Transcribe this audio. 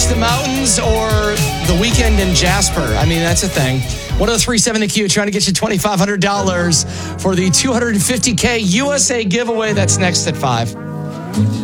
Beach, the mountains, or the weekend in Jasper. I mean, that's a thing. 103.7 The Q trying to get you $2,500 for the $250K USA giveaway. That's next at 5.